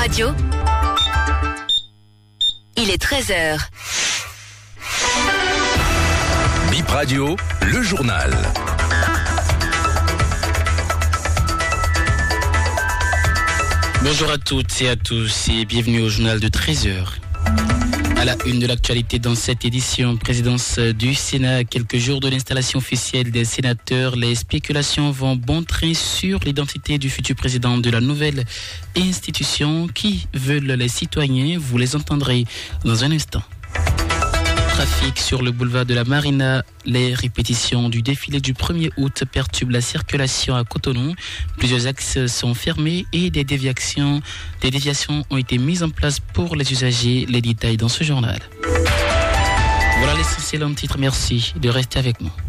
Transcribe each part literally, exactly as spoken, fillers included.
Radio. Il est treize heures. Bip Radio, le journal. Bonjour à toutes et à tous et bienvenue au journal de treize heures. À la une de l'actualité dans cette édition, présidence du Sénat, quelques jours de l'installation officielle des sénateurs, les spéculations vont bon train sur l'identité du futur président de la nouvelle institution. Qui veulent les citoyens, vous les entendrez dans un instant. Trafic sur le boulevard de la Marina. Les répétitions du défilé du premier août perturbent la circulation à Cotonou. Plusieurs axes sont fermés et des déviations, des déviations ont été mises en place pour les usagers. Les détails dans ce journal. Voilà l'essentiel en titre. Merci de rester avec nous.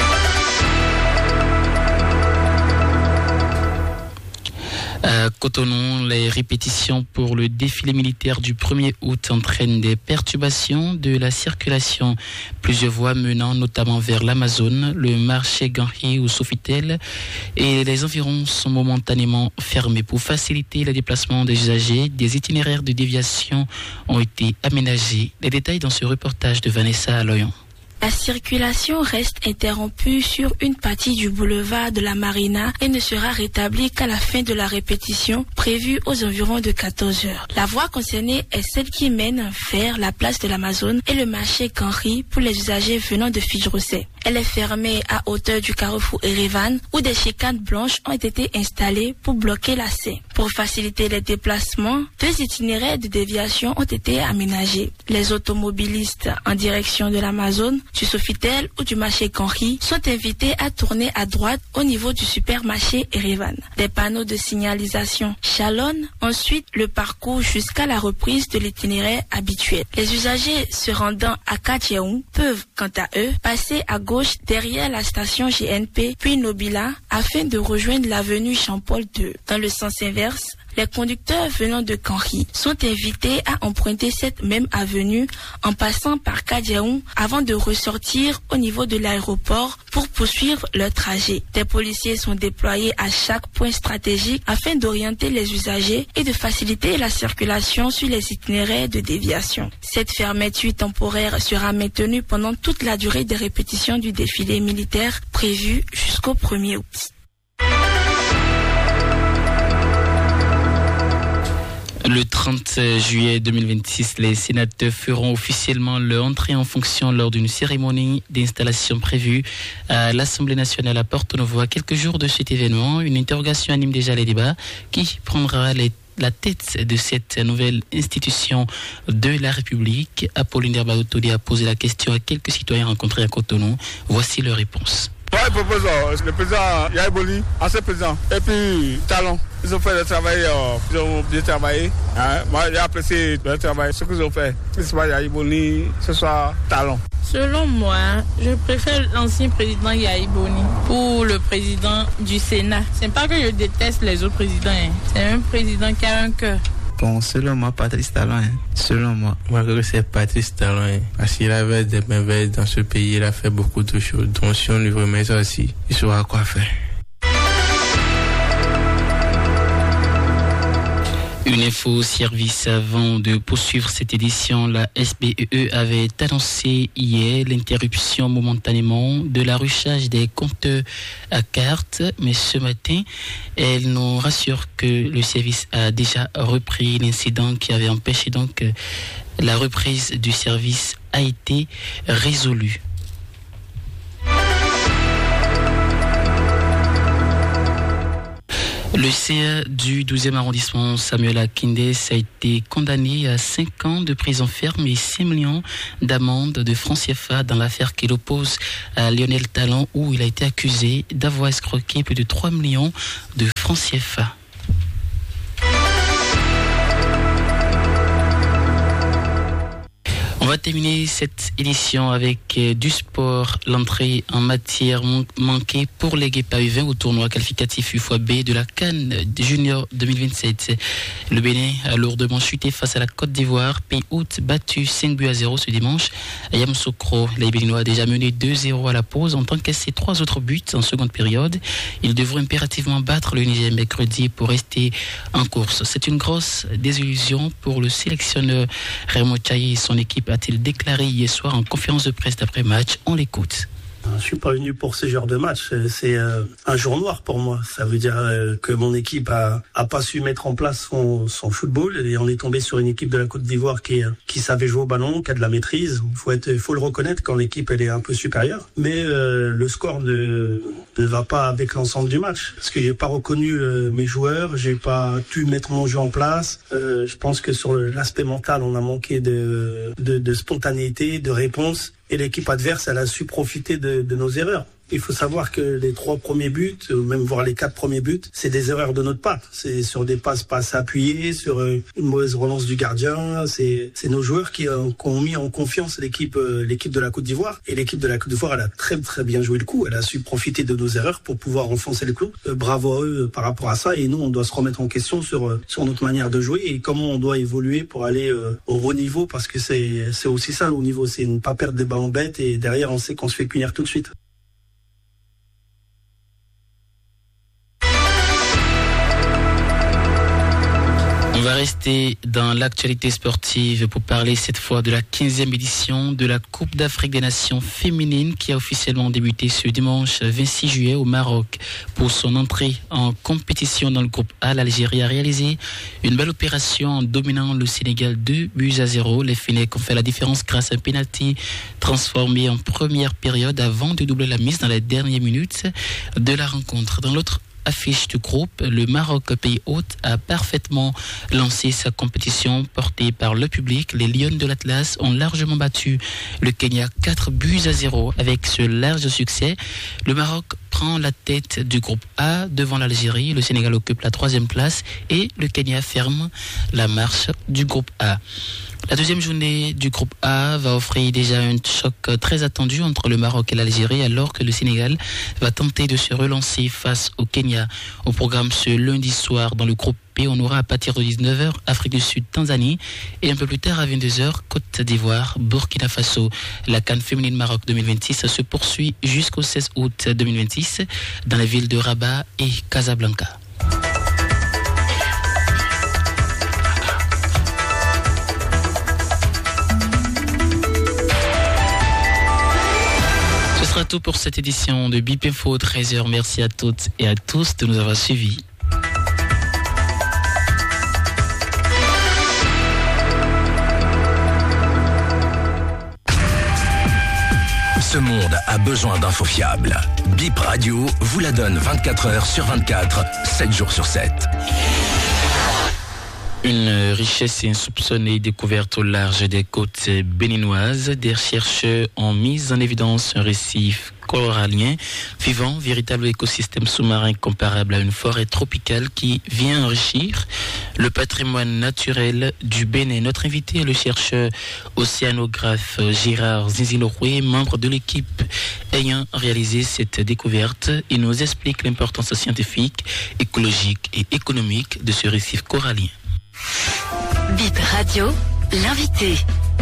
À Cotonou, les répétitions pour le défilé militaire du premier août entraînent des perturbations de la circulation. Plusieurs voies menant notamment vers l'Amazone, le marché Ganhi ou Sofitel et les environs sont momentanément fermés. Pour faciliter le déplacement des usagers, des itinéraires de déviation ont été aménagés. Les détails dans ce reportage de Vanessa Aloyon. La circulation reste interrompue sur une partie du boulevard de la Marina et ne sera rétablie qu'à la fin de la répétition prévue aux environs de quatorze heures. La voie concernée est celle qui mène vers la place de l'Amazone et le marché Ganhi pour les usagers venant de Fidjrosset. Elle est fermée à hauteur du carrefour Erevan où des chicanes blanches ont été installées pour bloquer l'accès. Pour faciliter les déplacements, deux itinéraires de déviation ont été aménagés. Les automobilistes en direction de l'Amazone, du Sofitel ou du marché Ganhi sont invités à tourner à droite au niveau du supermarché Erevan. Des panneaux de signalisation jalonnent ensuite le parcours jusqu'à la reprise de l'itinéraire habituel. Les usagers se rendant à Kadjeoum peuvent, quant à eux, passer à gauche derrière la station G N P puis Nobila afin de rejoindre l'avenue Jean-Paul deux. Dans le sens inverse, les conducteurs venant de Ganhi sont invités à emprunter cette même avenue en passant par Kadjeoum avant de ressortir au niveau de l'aéroport pour poursuivre leur trajet. Des policiers sont déployés à chaque point stratégique afin d'orienter les usagers et de faciliter la circulation sur les itinéraires de déviation. Cette fermeture temporaire sera maintenue pendant toute la durée des répétitions du défilé militaire prévu jusqu'au premier août. Le trente juillet deux mille vingt-six, les sénateurs feront officiellement leur entrée en fonction lors d'une cérémonie d'installation prévue à l'Assemblée nationale à Porto-Novo. À quelques jours de cet événement, une interrogation anime déjà les débats. Qui prendra les, la tête de cette nouvelle institution de la République? Apollinaire Baotodi a posé la question à quelques citoyens rencontrés à Cotonou. Voici leur réponse. Moi, je propose le président Yaya Boni, ancien président, et puis Talon. Ils ont fait le travail, euh, ils ont bien travaillé. Hein. Moi, j'ai apprécié le travail, ce qu'ils ont fait. Que ce soit Yaya Boni, que ce soit Talon. Selon moi, je préfère l'ancien président Yaya Boni pour le président du Sénat. C'est pas que je déteste les autres présidents, hein. C'est un président qui a un cœur. Bon, selon moi, Patrice Talon, hein. Selon moi. Moi, je crois que c'est Patrice Talon, hein. Parce qu'il avait des merveilles dans ce pays, il a fait beaucoup de choses. Donc, si on lui remet ça aussi, il saura quoi faire. Une info service avant de poursuivre cette édition. La S B E E avait annoncé hier l'interruption momentanément de l'arrachage des compteurs à carte. Mais ce matin, elle nous rassure que le service a déjà repris. L'incident qui avait empêché donc la reprise du service a été résolu. Le C A du douzième arrondissement, Samuel Akinde, a été condamné à cinq ans de prison ferme et six millions d'amende de francs C F A dans l'affaire qui l'oppose à Lionel Talon, où il a été accusé d'avoir escroqué plus de trois millions de francs C F A. On va terminer cette édition avec euh, du sport. L'entrée en matière man- manquée pour les Guêpes U vingt au tournoi qualificatif U F O A B de la CAN Junior deux mille vingt-sept. Le Bénin a lourdement chuté face à la Côte d'Ivoire, pays hôte battu cinq buts à zéro ce dimanche à Yamoussoukro. Les Béninois a déjà mené deux zéro à la pause en encaissé trois autres buts en seconde période. Ils devront impérativement battre le Niger mercredi pour rester en course. C'est une grosse désillusion pour le sélectionneur Raymond Tchaï et son équipe, a-t-il déclaré hier soir en conférence de presse d'après-match. On l'écoute. Je suis pas venu pour ce genre de match. C'est euh, un jour noir pour moi. Ça veut dire euh, que mon équipe a, a pas su mettre en place son, son football et on est tombé sur une équipe de la Côte d'Ivoire qui, qui savait jouer au ballon, qui a de la maîtrise. Il faut être, faut le reconnaître quand l'équipe elle est un peu supérieure. Mais euh, le score ne, ne va pas avec l'ensemble du match parce que j'ai pas reconnu euh, mes joueurs, j'ai pas pu mettre mon jeu en place. Euh, je pense que sur l'aspect mental, on a manqué de, de, de spontanéité, de réponse. Et l'équipe adverse, elle a su profiter de, de nos erreurs. Il faut savoir que les trois premiers buts, ou même voire les quatre premiers buts, c'est des erreurs de notre part. C'est sur des passes pas assez appuyées, sur une mauvaise relance du gardien. C'est, c'est nos joueurs qui ont, qui ont mis en confiance l'équipe, l'équipe de la Côte d'Ivoire. Et l'équipe de la Côte d'Ivoire, elle a très très bien joué le coup. Elle a su profiter de nos erreurs pour pouvoir enfoncer le clou. Euh, bravo à eux par rapport à ça. Et nous, on doit se remettre en question sur sur notre manière de jouer et comment on doit évoluer pour aller euh, au haut niveau. Parce que c'est c'est aussi ça le haut niveau, c'est ne pas perdre des ballons bêtes et derrière on sait qu'on se fait punir tout de suite. On va rester dans l'actualité sportive pour parler cette fois de la quinzième édition de la Coupe d'Afrique des Nations féminines qui a officiellement débuté ce dimanche vingt-six juillet au Maroc. Pour son entrée en compétition dans le groupe A, l'Algérie a réalisé une belle opération en dominant le Sénégal deux buts à zéro. Les Fennecs ont fait la différence grâce à un penalty transformé en première période avant de doubler la mise dans les dernières minutes de la rencontre. Dans l'autre affiche du groupe, le Maroc, pays hôte, a parfaitement lancé sa compétition portée par le public. Les Lions de l'Atlas ont largement battu le Kenya quatre buts à zéro. Avec ce large succès, le Maroc prend la tête du groupe A devant l'Algérie. Le Sénégal occupe la troisième place et le Kenya ferme la marche du groupe A. La deuxième journée du groupe A va offrir déjà un choc très attendu entre le Maroc et l'Algérie alors que le Sénégal va tenter de se relancer face au Kenya. Au programme ce lundi soir dans le groupe P, on aura à partir de dix-neuf heures Afrique du Sud, Tanzanie et un peu plus tard à vingt-deux heures Côte d'Ivoire, Burkina Faso. La CAN féminine Maroc deux mille vingt-six se poursuit jusqu'au seize août deux mille vingt-six dans les villes de Rabat et Casablanca. Ce sera tout pour cette édition de Bip Info treize heures. Merci à toutes et à tous de nous avoir suivis. Ce monde a besoin d'infos fiables. Bip Radio vous la donne vingt-quatre heures sur vingt-quatre, sept jours sur sept. Une richesse insoupçonnée découverte au large des côtes béninoises. Des chercheurs ont mis en évidence un récif corallien vivant, véritable écosystème sous-marin comparable à une forêt tropicale qui vient enrichir le patrimoine naturel du Bénin. Notre invité est le chercheur océanographe Gérard Zinziloroué, membre de l'équipe ayant réalisé cette découverte. Il nous explique l'importance scientifique, écologique et économique de ce récif corallien. Bip Radio, l'invité.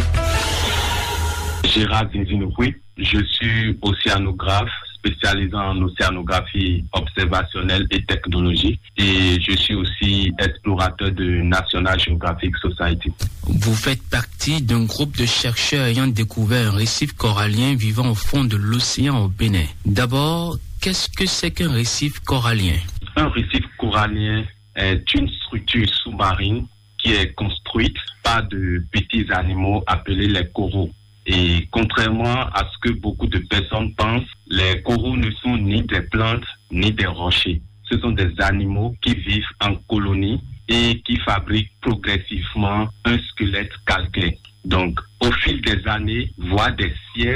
Gérard Zinziloroué, je suis océanographe spécialisé en océanographie observationnelle et technologique et je suis aussi explorateur de National Geographic Society. Vous faites partie d'un groupe de chercheurs ayant découvert un récif corallien vivant au fond de l'océan au Bénin. D'abord, qu'est-ce que c'est qu'un récif corallien? Un récif corallien est une structure sous-marine qui est construite par de petits animaux appelés les coraux. Et contrairement à ce que beaucoup de personnes pensent, les coraux ne sont ni des plantes ni des rochers. Ce sont des animaux qui vivent en colonie et qui fabriquent progressivement un squelette calcaire. Donc, au fil des années, voire des siècles,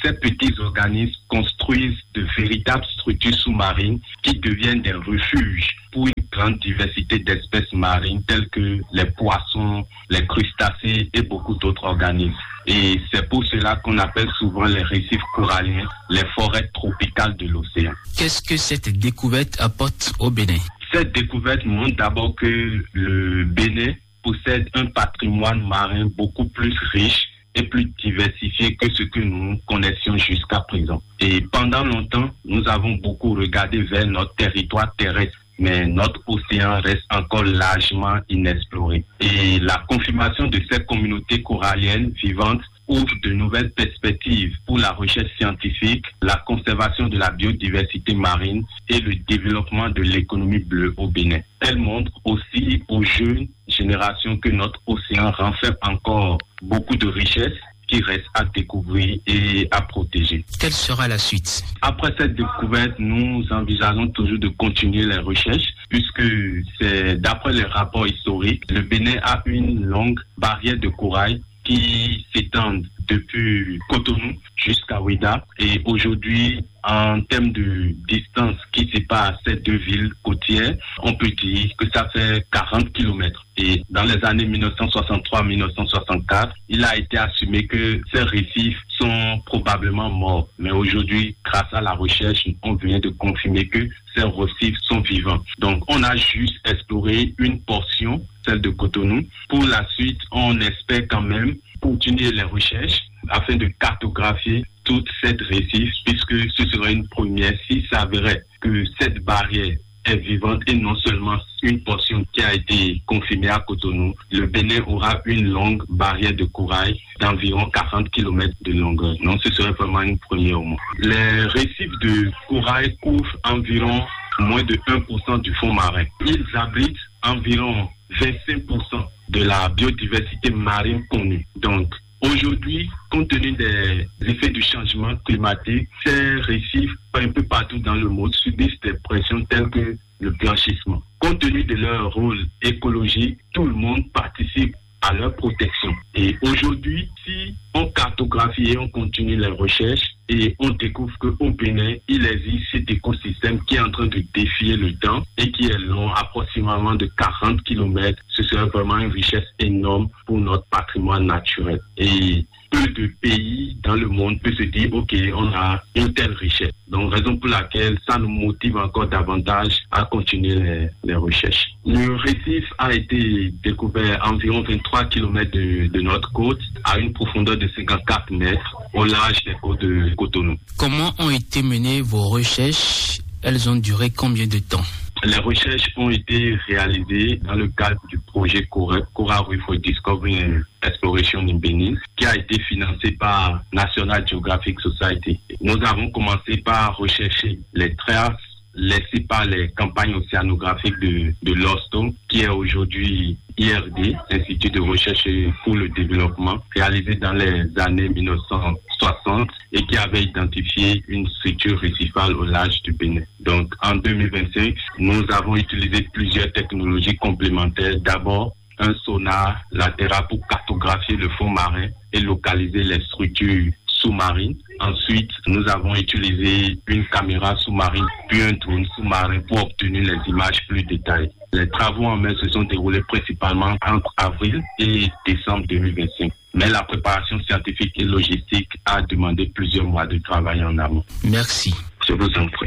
ces petits organismes construisent de véritables structures sous-marines qui deviennent des refuges pour une grande diversité d'espèces marines telles que les poissons, les crustacés et beaucoup d'autres organismes. Et c'est pour cela qu'on appelle souvent les récifs coralliens les forêts tropicales de l'océan. Qu'est-ce que cette découverte apporte au Bénin? Cette découverte montre d'abord que le Bénin possède un patrimoine marin beaucoup plus riche et plus diversifié que ce que nous connaissions jusqu'à présent. Et pendant longtemps, nous avons beaucoup regardé vers notre territoire terrestre, mais notre océan reste encore largement inexploré. Et la confirmation de ces communautés coralliennes vivantes ouvre de nouvelles perspectives pour la recherche scientifique, la conservation de la biodiversité marine et le développement de l'économie bleue au Bénin. Elle montre aussi aux jeunes générations que notre océan renferme encore beaucoup de richesses qui restent à découvrir et à protéger. Quelle sera la suite? Après cette découverte, nous envisageons toujours de continuer les recherches puisque c'est d'après les rapports historiques, le Bénin a une longue barrière de corail qui s'étendent depuis Cotonou jusqu'à Ouidah. Et aujourd'hui, en termes de distance qui sépare ces deux villes côtières, on peut dire que ça fait quarante kilomètres. Et dans les années mille neuf cent soixante-trois à mille neuf cent soixante-quatre, il a été assumé que ces récifs sont probablement morts. Mais aujourd'hui, grâce à la recherche, on vient de confirmer que ces récifs sont vivants. Donc, on a juste exploré une portion, celle de Cotonou. Pour la suite, on espère quand même continuer les recherches afin de cartographier toute cette récif, puisque ce serait une première s'il s'avérait que cette barrière est vivante et non seulement une portion qui a été confirmée à Cotonou. Le Bénin aura une longue barrière de corail d'environ quarante kilomètres de longueur. Donc ce serait vraiment une première au monde. Les récifs de corail couvrent environ moins de un pour cent du fond marin. Ils abritent environ vingt-cinq pour cent de la biodiversité marine connue. Donc, aujourd'hui, compte tenu des effets du changement climatique, ces récifs, un peu partout dans le monde, subissent des pressions telles que le blanchissement. Compte tenu de leur rôle écologique, tout le monde participe à leur protection. Et aujourd'hui, si on cartographie et on continue les recherches, et on découvre qu'au Bénin, il existe cet écosystème qui est en train de défier le temps et qui est long, approximativement de quarante kilomètres. Ce serait vraiment une richesse énorme pour notre patrimoine naturel. Et peu de pays dans le monde peuvent se dire, OK, on a une telle richesse. Donc, raison pour laquelle ça nous motive encore davantage à continuer les, les recherches. Le récif a été découvert à environ vingt-trois kilomètres de, de notre côte, à une profondeur de cinquante-quatre mètres, au large des côtes de Cotonou. Comment ont été menées vos recherches? Elles ont duré combien de temps? Les recherches ont été réalisées dans le cadre du projet Coral Reef for Discovery and Exploration in Benin, qui a été financé par National Geographic Society. Nous avons commencé par rechercher les traces laissées par les campagnes océanographiques de, de l'OSTO, qui est aujourd'hui I R D, Institut de recherche pour le développement, réalisé dans les années mille neuf cent soixante et qui avait identifié une structure récifale au large du Bénin. Donc en deux mille vingt-cinq, nous avons utilisé plusieurs technologies complémentaires. D'abord, un sonar latéral pour cartographier le fond marin et localiser les structures sous-marines. Ensuite, nous avons utilisé une caméra sous-marine puis un drone sous-marin pour obtenir les images plus détaillées. Les travaux en mer se sont déroulés principalement entre avril et décembre deux mille vingt-cinq. Mais la préparation scientifique et logistique a demandé plusieurs mois de travail en amont. Merci. Je vous en prie.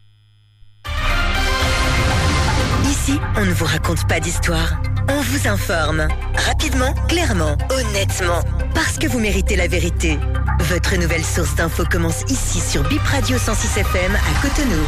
Ici, on ne vous raconte pas d'histoire. On vous informe. Rapidement, clairement, honnêtement. Parce que vous méritez la vérité. Votre nouvelle source d'infos commence ici sur Bip Radio cent six F M à Cotonou.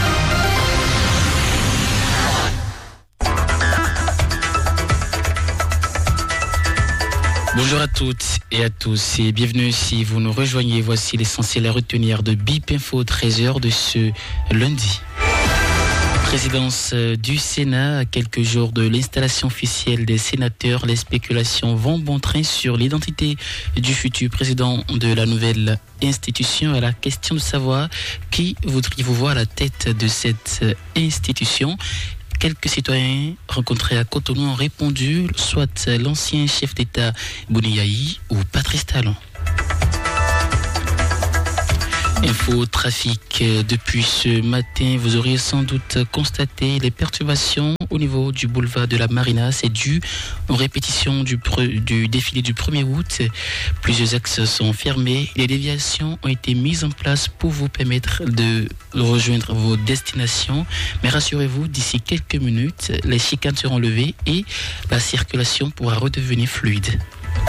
Bonjour à toutes et à tous et bienvenue si vous nous rejoignez. Voici l'essentiel à retenir de Bip Info treize heures de ce lundi. Présidence du Sénat, à quelques jours de l'installation officielle des sénateurs, les spéculations vont bon train sur l'identité du futur président de la nouvelle institution. À la question de savoir qui voudriez-vous voir à la tête de cette institution. Quelques citoyens rencontrés à Cotonou ont répondu, soit l'ancien chef d'État Bouni Yayi ou Patrice Talon. Info trafic. Depuis ce matin, vous auriez sans doute constaté les perturbations au niveau du boulevard de la Marina. C'est dû aux répétitions du, pre, du défilé du premier août. Plusieurs axes sont fermés. Les déviations ont été mises en place pour vous permettre de rejoindre vos destinations. Mais rassurez-vous, d'ici quelques minutes, les chicanes seront levées et la circulation pourra redevenir fluide.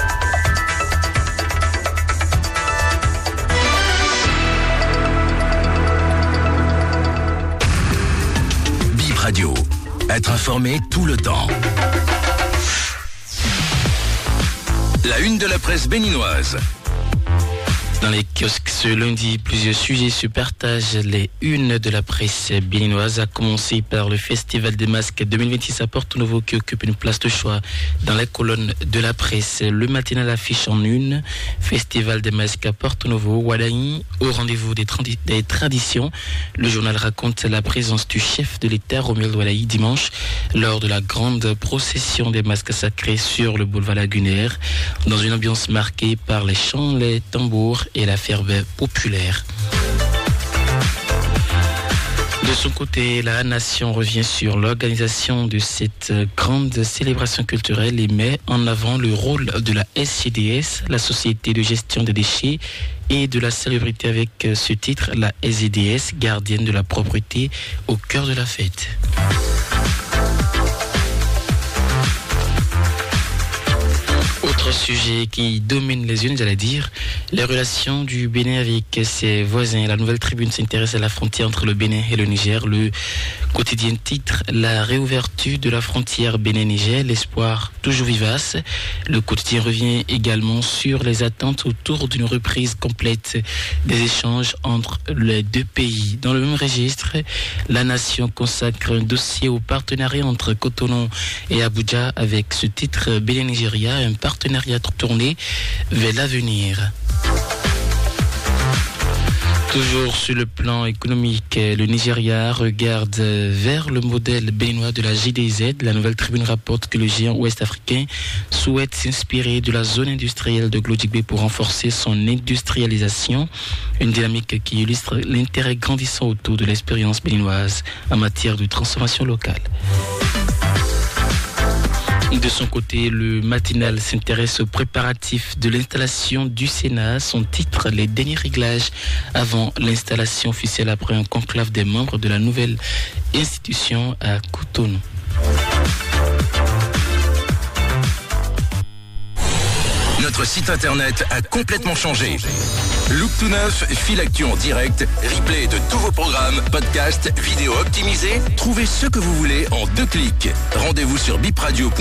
Radio. Être informé tout le temps. La une de la presse béninoise. Dans les kiosques ce lundi, plusieurs sujets se partagent les unes de la presse béninoise, à commencer par le Festival des masques deux mille vingt-six à Porto Novo qui occupe une place de choix dans les colonnes de la presse. Le matinal affiche en une Festival des masques à Porto Novo, Wadaï, au rendez-vous des, tradi- des traditions. Le journal raconte la présence du chef de l'État, Romuald Wadaï, dimanche, lors de la grande procession des masques sacrés sur le boulevard lagunaire, dans une ambiance marquée par les chants, les tambours et la ferveur populaire. De son côté, la Nation revient sur l'organisation de cette grande célébration culturelle et met en avant le rôle de la S C D S, la Société de gestion des déchets et de la salubrité, avec ce titre, la S C D S, gardienne de la propreté, au cœur de la fête. Autre sujet qui domine les unes, j'allais dire, les relations du Bénin avec ses voisins. La Nouvelle Tribune s'intéresse à la frontière entre le Bénin et le Niger. Le quotidien titre la réouverture de la frontière Bénin-Niger, l'espoir toujours vivace. Le quotidien revient également sur les attentes autour d'une reprise complète des échanges entre les deux pays. Dans le même registre, la Nation consacre un dossier au partenariat entre Cotonou et Abuja avec ce titre Bénin-Nigeria, un partenariat tourné vers l'avenir. Toujours sur le plan économique, le Nigeria regarde vers le modèle béninois de la J D Z. La Nouvelle Tribune rapporte que le géant ouest-africain souhaite s'inspirer de la zone industrielle de Glodjigbe pour renforcer son industrialisation. Une dynamique qui illustre l'intérêt grandissant autour de l'expérience béninoise en matière de transformation locale. De son côté, le matinal s'intéresse aux préparatifs de l'installation du Sénat. Son titre, les derniers réglages avant l'installation officielle après un conclave des membres de la nouvelle institution à Cotonou. Notre site internet a complètement changé. Look tout neuf, fil actu en direct, replay de tous vos programmes, podcasts, vidéos optimisées. Trouvez ce que vous voulez en deux clics. Rendez-vous sur bip radio point com.